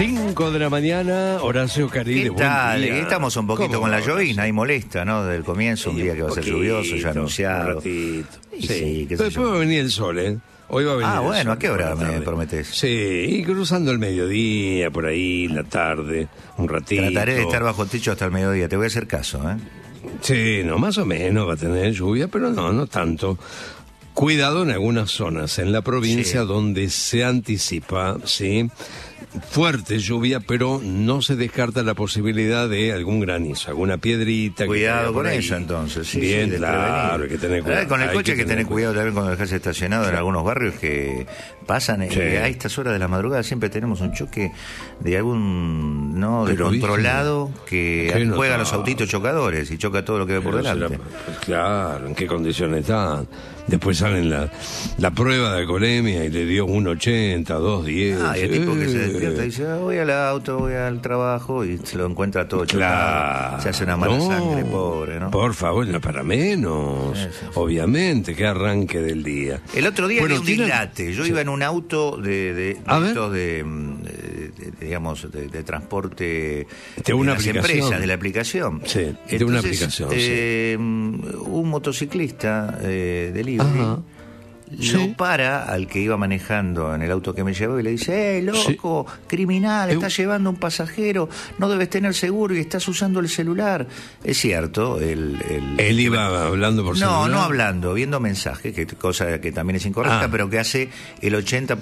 5 de la mañana, Horacio Caride. ¿Qué tal? Buen día. Estamos un poquito ¿Cómo con la va, llovina, ahí molesta, ¿no? Desde el comienzo, un día que va a ser lluvioso, ya anunciado. Un ratito. Y Sí, sí, qué sé después yo. va a venir el sol, ¿eh? Hoy va a venir el Bueno, sol ¿a qué hora por la me tarde. prometés? Sí, y cruzando el mediodía, por ahí, la tarde, un ratito. Trataré de estar bajo techo hasta el mediodía, te voy a hacer caso, ¿eh? Sí, no, más o menos va a tener lluvia, pero no tanto. Cuidado en algunas zonas, en la provincia Sí. donde se anticipa, sí, fuerte lluvia, pero no se descarta la posibilidad de algún granizo, alguna piedrita. Cuidado que caiga por con ahí. eso, entonces. Sí, Bien, sí, claro, hay que tener cuidado. Con el Hay coche hay que tener cuidado también cuando dejas estacionado en algunos barrios que pasan. Sí. A estas horas de la madrugada siempre tenemos un choque de algún, ¿no? Pero, descontrolado ¿viste? que ¿Qué juega a los notable? autitos chocadores y choca todo lo que ve por Pero delante. será- claro, ¿en qué condiciones están? Después salen la prueba de alcoholemia y le dio 1,80, 2,10. Y el tipo que se despierta y dice, voy al auto, voy al trabajo, y se lo encuentra todo chocado. Claro. Se hace una mala No, sangre, pobre, ¿no? Por favor, no para menos. Sí. Obviamente, que arranque del día. El otro día Bueno, vi un tiene- dislate. Yo Sí. iba en un auto de A ver. estos digamos, de transporte De una las aplicación. empresas, de la aplicación. Sí, de una aplicación, Un motociclista delivery Ajá. lo Sí. para al que iba manejando en el auto que me llevó y le dice, loco, criminal, estás llevando un pasajero, no debes tener seguro y estás usando el celular. Es cierto, Él iba hablando por celular. no hablando, viendo mensajes, que cosa que también es incorrecta, pero que hace el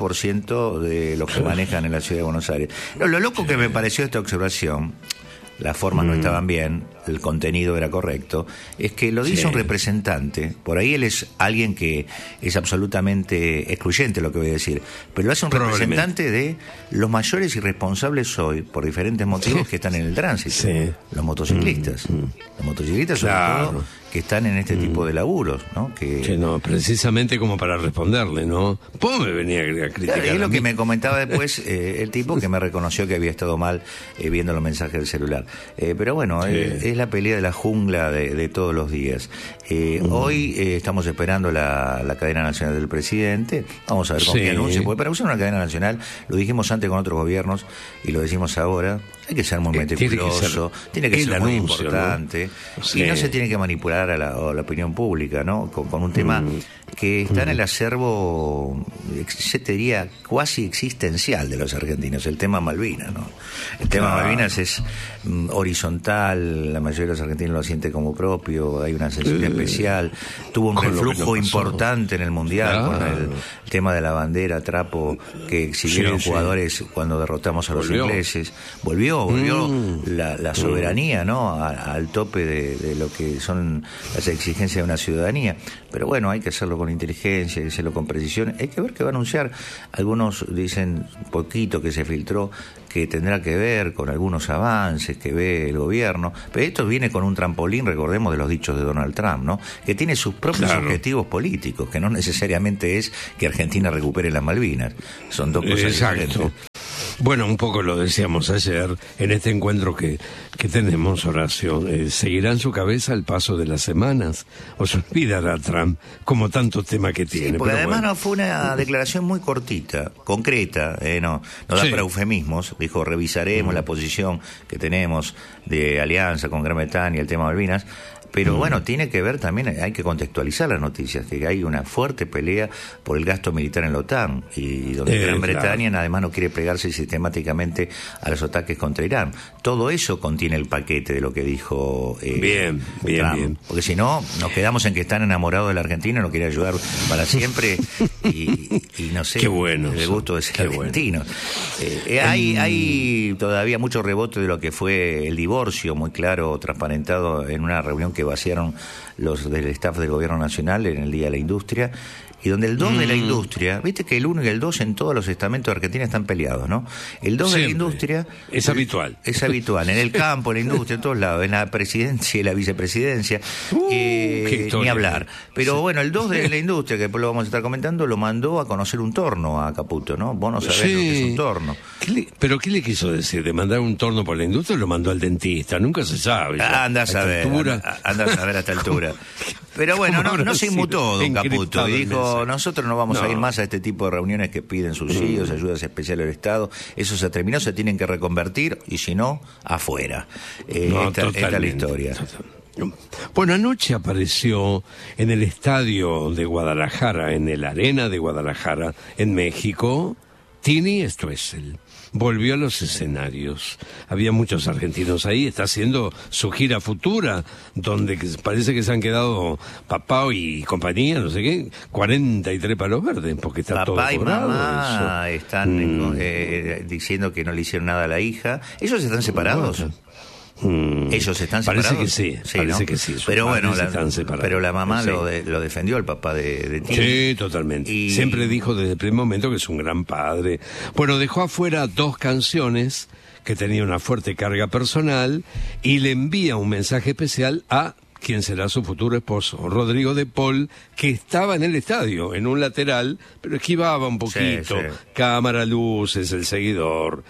80% de los que manejan en la ciudad de Buenos Aires. Lo loco que me pareció esta observación, las formas no estaban bien, el contenido era correcto, es que lo dice Sí. un representante, por ahí él es alguien que es absolutamente excluyente lo que voy a decir, pero lo hace un Probablemente. representante de los mayores irresponsables hoy, por diferentes motivos, que están en el tránsito. Sí. Los motociclistas. Los motociclistas, sobre Claro. todo, que están en este tipo de laburos, ¿no? Que no, precisamente como para responderle, ¿no? ¿Cómo me venía a criticar? Claro, y es lo a que mí? me comentaba después el tipo, que me reconoció que había estado mal viendo los mensajes del celular. Pero bueno, Sí. es la pelea de la jungla de todos los días. Hoy estamos esperando la cadena nacional del presidente. Vamos a ver con Sí. qué anuncio. Porque para usar una cadena nacional, lo dijimos antes con otros gobiernos y lo decimos ahora, hay que ser muy Tiene que ser meticuloso, tiene que el ser muy anuncio, importante. ¿no? Sí. Y no se tiene que manipular a la opinión pública, ¿no? Con un tema que está en el acervo, se te diría, cuasi existencial de los argentinos, el tema Malvinas, ¿no? El tema Claro. Malvinas es horizontal, la mayoría de los argentinos lo siente como propio, hay una sensibilidad especial, tuvo un Con lo que reflujo nos pasó. importante en el Mundial, Claro. con el tema de la bandera, trapo, que exhibieron Sí, sí. jugadores cuando derrotamos a los Volvió. ingleses. Volvió la soberanía, ¿no? Al tope de lo que son las exigencias de una ciudadanía. Pero bueno, hay que hacerlo con inteligencia, hay que hacerlo con precisión. Hay que ver qué va a anunciar. Algunos dicen, poquito que se filtró, que tendrá que ver con algunos avances que ve el gobierno. Pero esto viene con un trampolín, recordemos, de los dichos de Donald Trump, ¿no? Que tiene sus propios Claro. objetivos políticos, que no necesariamente es que Argentina recupere las Malvinas. Son dos cosas Exacto. diferentes. Bueno, un poco lo decíamos ayer en este encuentro que tenemos, Horacio. ¿Seguirá en su cabeza el paso de las semanas? ¿O se olvidará Trump como tanto tema que tiene? Sí, porque Pero además bueno. no fue una declaración muy cortita, concreta, no da Sí. para eufemismos. Dijo, revisaremos la posición que tenemos de alianza con Gran Bretaña, el tema Malvinas. Pero bueno, tiene que ver también, hay que contextualizar las noticias, que hay una fuerte pelea por el gasto militar en la OTAN, y donde Gran claro. Bretaña además no quiere plegarse sistemáticamente a los ataques contra Irán. Todo eso contiene el paquete de lo que dijo Bien. Trump. Porque si no, nos quedamos en que están enamorados del argentino, no quiere ayudar para siempre, y no sé, Qué bueno, el gusto de ser qué bueno. argentino. Hay todavía mucho rebote de lo que fue el divorcio, muy claro, transparentado en una reunión que vaciaron los del staff del Gobierno Nacional en el Día de la Industria, y donde el 2 de la industria, viste que el 1 y el 2 en todos los estamentos de Argentina están peleados, ¿no? El 2 de la Siempre. industria Es habitual. Es habitual, en el campo, en la industria, en todos lados, en la presidencia y la vicepresidencia, qué historia. ni hablar. Pero bueno, el 2 de la industria, que después lo vamos a estar comentando, lo mandó a conocer un torno a Caputo, ¿no? Vos no sabés lo que es un torno. ¿Pero qué le quiso decir? ¿De mandar un torno por la industria o lo mandó al dentista? Nunca se sabe. Anda a saber, esta altura. anda a saber a esta altura. Pero bueno, no se inmutó Don Caputo encriptado y el dijo, mensaje. nosotros no vamos a ir más a este tipo de reuniones que piden subsidios, ayudas especiales del Estado. Eso se terminó, se tienen que reconvertir y si no, afuera. Esta es la historia. Bueno, anoche apareció en el estadio de Guadalajara, en el Arena de Guadalajara, en México, Tini Stoessel. Volvió a los escenarios. Había muchos argentinos ahí, está haciendo su gira futura, donde parece que se han quedado papá y compañía, no sé qué, 43 palos verdes, porque está todo Papá y cobrado. mamá están diciendo que no le hicieron nada a la hija. ¿Ellos están separados? ¿Ellos están separados? Parece que sí, parece ¿no? que sí. Pero bueno, están separados. pero la mamá Sí. lo defendió al papá de Tini. Sí, totalmente. Siempre dijo desde el primer momento que es un gran padre. Bueno, dejó afuera 2 canciones que tenían una fuerte carga personal y le envía un mensaje especial a quien será su futuro esposo, Rodrigo de Paul, que estaba en el estadio, en un lateral, pero esquivaba un poquito. Sí. Cámara, luces, el seguidor,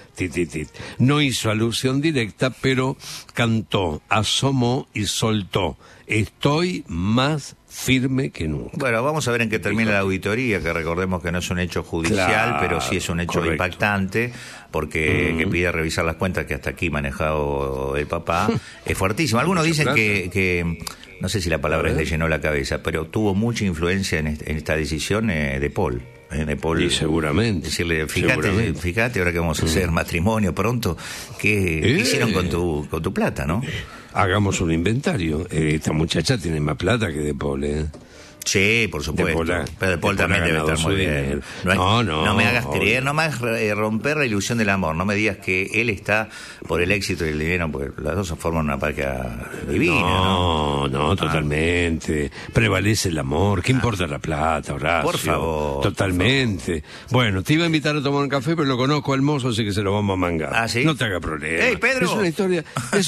No hizo alusión directa, pero cantó, asomó y soltó. Estoy más firme que nunca. Bueno, vamos a ver en qué termina la auditoría, que recordemos que no es un hecho judicial, Claro, pero sí es un hecho correcto. impactante, porque que pide revisar las cuentas que hasta aquí manejado el papá es fuertísimo. Algunos Mucha dicen plata. que no sé si la palabra le llenó la cabeza, pero tuvo mucha influencia en esta decisión de Paul. De Paul, Y seguramente. Decirle, seguramente. fíjate, ahora que vamos a hacer matrimonio pronto, ¿qué hicieron con tu plata, no? Hagamos un inventario. Esta muchacha tiene más plata que De Paul, ¿eh? Sí, por supuesto. Pero De Paul De Paul también ha debe ganado estar muy su bien. dinero. No me hagas creer, no me hagas romper la ilusión del amor. No me digas que él está por el éxito y el dinero, porque las dos forman una pareja divina, ¿no? No, totalmente. Prevalece el amor. ¿Qué importa la plata, Horacio? Por favor. Totalmente. Bueno, te iba a invitar a tomar un café, pero lo conozco al mozo, así que se lo vamos a mangar. ¿Ah, sí? No te haga problema. ¡Ey, Pedro! Es una historia...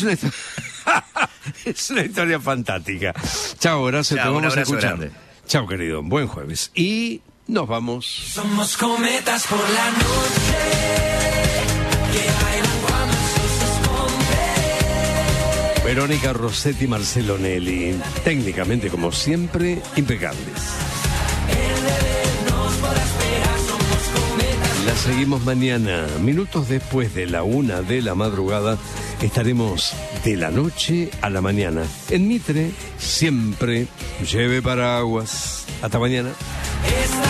Es una historia fantástica. Chao, Horacio, te Chao, un vamos a abrazo escuchar. grande. Chao, querido. Buen jueves. Y nos vamos. Somos cometas por la noche que bailan cuando el sol se esconde. Verónica Rossetti, Marcelo Nelly, técnicamente como siempre, impecables. La seguimos mañana, minutos después de la 1 de la madrugada, estaremos de la noche a la mañana. En Mitre, siempre lleve paraguas. Hasta mañana. Esta